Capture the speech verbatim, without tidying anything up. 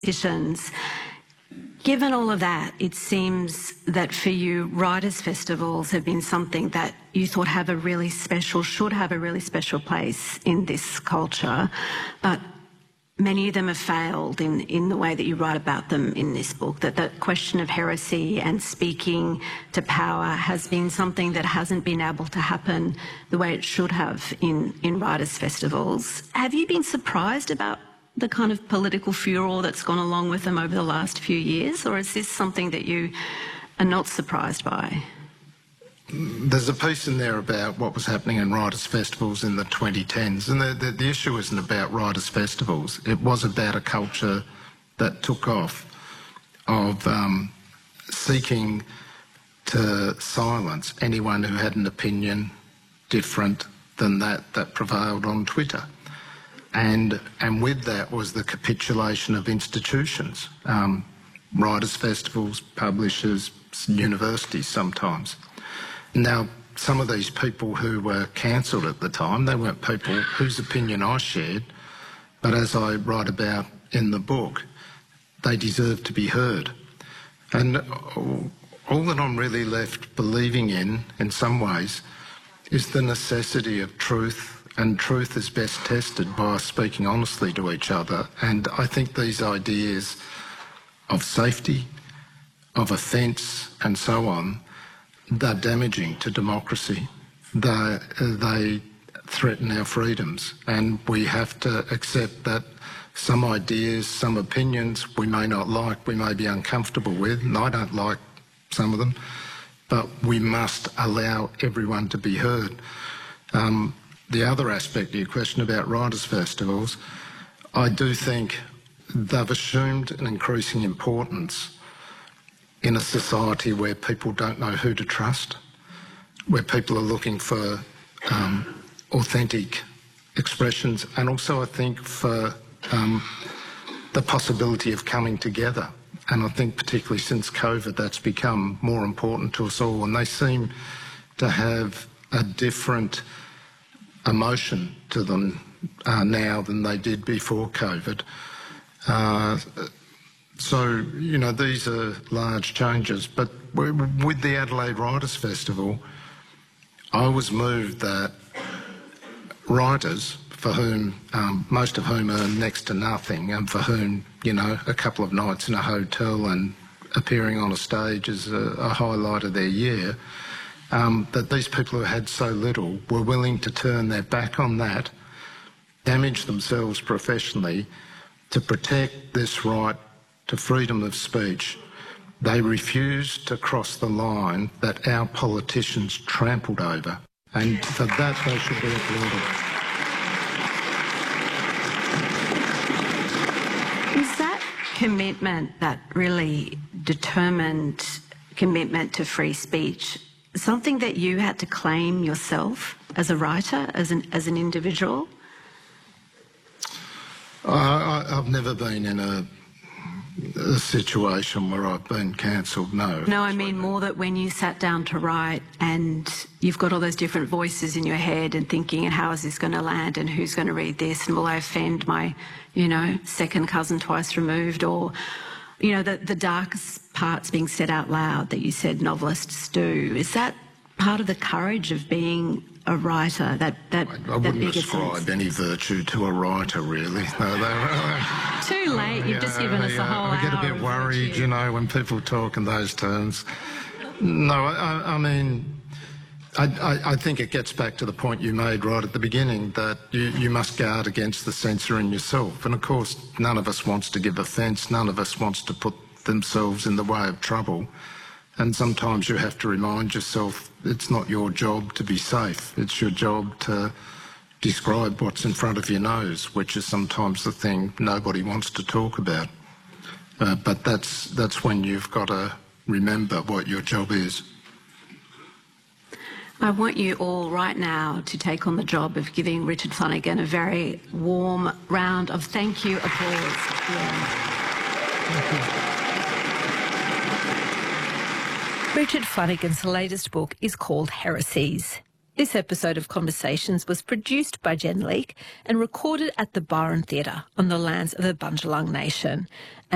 politicians. Given all of that, it seems that for you, writers' festivals have been something that you thought have a really special, should have a really special place in this culture, but many of them have failed in, in the way that you write about them in this book, that the question of heresy and speaking to power has been something that hasn't been able to happen the way it should have in, in writers' festivals. Have you been surprised about the kind of political furor that's gone along with them over the last few years, or is this something that you are not surprised by? There's a piece in there about what was happening in writers' festivals in the twenty tens, and the, the, the issue isn't about writers' festivals. It was about a culture that took off of um, seeking to silence anyone who had an opinion different than that that prevailed on Twitter. And, and with that was the capitulation of institutions, um, writers' festivals, publishers, universities sometimes. Now, some of these people who were cancelled at the time, they weren't people whose opinion I shared, but as I write about in the book, they deserve to be heard. And all that I'm really left believing in, in some ways, is the necessity of truth, and truth is best tested by speaking honestly to each other. And I think these ideas of safety, of offence and so on, they're damaging to democracy. They, they threaten our freedoms, and we have to accept that some ideas, some opinions we may not like, we may be uncomfortable with, and I don't like some of them, but we must allow everyone to be heard. Um, the other aspect of your question about writers' festivals, I do think they've assumed an increasing importance in a society where people don't know who to trust, where people are looking for um, authentic expressions, and also I think for um, the possibility of coming together. And I think particularly since COVID that's become more important to us all, and they seem to have a different emotion to them uh, now than they did before COVID. Uh, So, you know, these are large changes, but with the Adelaide Writers' Festival, I was moved that writers, for whom, um, most of whom earn next to nothing, and for whom, you know, a couple of nights in a hotel and appearing on a stage is a, a highlight of their year, um, that these people who had so little were willing to turn their back on that, damage themselves professionally to protect this right to freedom of speech. They refused to cross the line that our politicians trampled over, and for that they should be applauded. Is that commitment, that really determined commitment to free speech, something that you had to claim yourself as a writer, as an, as an individual? Uh, I, I've never been in a a situation where I've been cancelled, no. No, I mean more that when you sat down to write and you've got all those different voices in your head and thinking, and how is this going to land, and who's going to read this, and will I offend my, you know, second cousin twice removed, or, you know, the, the darkest parts being said out loud that you said novelists do. Is that part of the courage of being a writer, that that I, I that wouldn't ascribe sense? any virtue to a writer, really. No, they, Too late. You've yeah, just given us yeah, a whole I get hour a bit worried, virtue. you know, when people talk in those terms. No, I, I mean, I, I, I think it gets back to the point you made right at the beginning, that you, you must guard against the censor in yourself. And of course, none of us wants to give offence. None of us wants to put themselves in the way of trouble. And sometimes you have to remind yourself it's not your job to be safe. It's your job to describe what's in front of your nose, which is sometimes the thing nobody wants to talk about. Uh, but that's, that's when you've got to remember what your job is. I want you all right now to take on the job of giving Richard Flanagan a very warm round of thank you applause. Yeah. Thank you. Richard Flanagan's latest book is called Heresies. This episode of Conversations was produced by Jen Leake and recorded at the Byron Theatre on the lands of the Bundjalung Nation.